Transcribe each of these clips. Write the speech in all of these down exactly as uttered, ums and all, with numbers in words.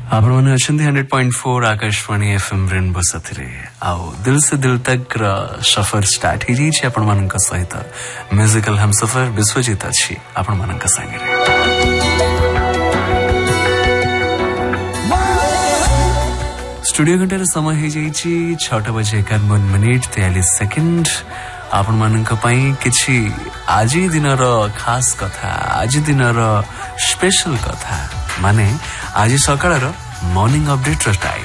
आपण मैंने अच्छे hundred point four Akashvani FM rainbow साथी आओ दिल से दिल तक सफर स्टार्ट ही जाइए आपण मान सहित म्यूजिकल हम सफर विश्वजित अच्छी आपण मान संगे स्टूडियो घंटार समय हो जाइए छटा बजे एकावन मिनिट तेयालीस सेकेंड आपण मानक पई किछि आज दिन खास कथा आज दिन स्पेशल कथा माने आज सकाळ मॉर्निंग अपडेट टाइम।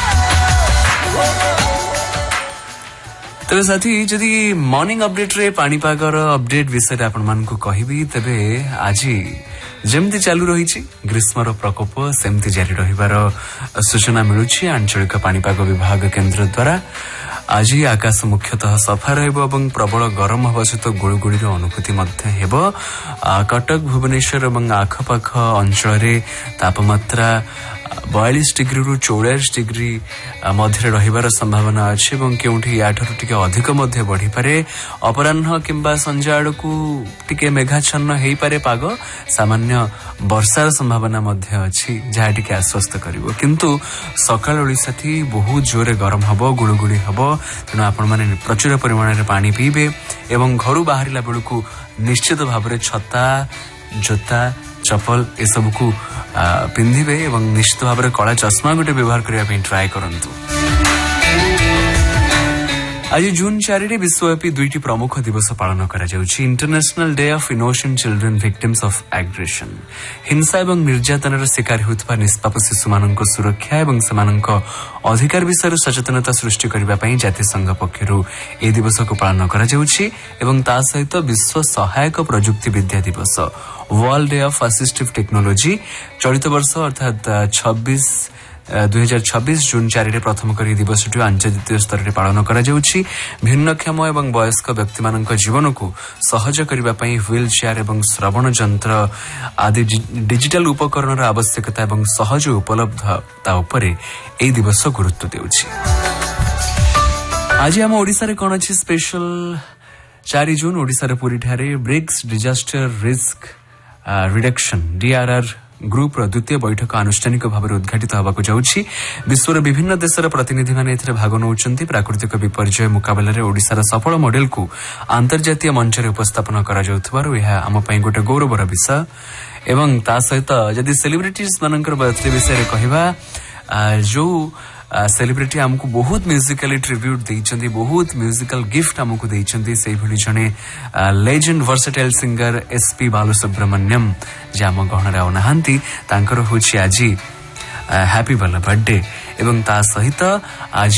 तेरे साथी जदि मॉर्निंग अपडेट रे पाणीपागर अपडेट विषय आपण मानक कहबी तेबे आज जेमती चालू रही ग्रीष्मर प्रकोप सेमती जारी रहिबार सूचना मिलुछि आंचलिक पाणीपाग विभाग केन्द्र द्वारा। आज आकाश मुख्यतः सफा रहिबो एवं प्रबल गरम हवा सहित गुळुगुळीर अनुभूति मध्य हेबो। कटक भुवनेश्वर एवं आखपाख अंचल रे तापमात्रा बयालीस डिग्री रु चौरालीस डिग्री मध्य रहिबार संभावना अछि एवं केउठी याठरु टिके अधिक मध्य बढ़ी पारे। अपराह्न किंबा संजा आडकू टिके मेघाच्छन्न हेई पारे पाग सामान्य वर्षार संभावना मध्य अछि जहा टिके आश्वस्त करिवो किंतु सकाळ ओडिसा थी बहुत जोरे गरम हबो गुळुगुळी हबो। तेणु आपण माने प्रचुर परिमाण रे पानी पीबे एवं घरु बाहरिला बेलकू निश्चित भाबरे छता जोता चपल ए सब को पिंधिबे एवं निश्चित भाव में कला चश्मा गोटे व्यवहार करने ट्राए करंतु। आज जून चार विश्वव्यापी दुईटी प्रमुख दिवस पालन करा जाउछि। International day of innocent children victims of aggression हिंसा एवं निर्यातनार शिकार होउतबा निष्पाप शिशुमानक सुरक्षा एवं सेमानक अधिकार विषय सचेतनता सृष्टि करबा पई जातीय संघ पक्षरु ए दिवस को पालन करा जाउछि एवं ता सहित विश्व सहायक प्रजुक्ति विद्या दिवस world day of assistive technology चलित वर्ष अर्थात छब्बीस दुई हजार छब्बीस जून चार प्रथम करी दिवसटी अंतर्जातीय स्तर में पालन करा जाउछि। भिन्नक्षम एवं वयस्क व्यक्ति मानक जीवन को सहज करबा पई व्हील चेयर एवं श्रवण यंत्र आदि डिजिटल उपकरण आवश्यकता एवं सहज उपलब्धता उपरे ए दिवस गुरुत्व देउछि। आज हम ओडिसा रे कोन अछि स्पेशल चार जून ओडिसा रे पुरी ठारे BRICS disaster risk reduction DRR group द्वितीय बैठक आनुष्ठानिक भाव में उद्घाटित होगा जाउछि। विश्वर विभिन्न देशर प्रतिनिधि माने एथिरे भाग नउछन्ति। प्राकृतिक विपर्यय मुकाबला ओडिशार सफल मॉडल को अंतर्जातीय मंच रे उपस्थापन करा जाउथबारु यह आम पई गोटे गौरवर विषय एवं ता सहित जदि सेलिब्रिटीज मानकर बर्थडे विषय रे कहिबा जो सेलिब्रिटी हमको बहुत म्यूजिकली ट्रिब्यूट देइछन्ति बहुत म्यूजिकल गिफ्ट हमको देइछन्ति सेही भली जने legend versatile singer SP Balasubrahmanyam जे हम गहनरे आउ नाहंती तांकर होछि आज हैप्पी वाला बर्थडे एवं ता सहित आज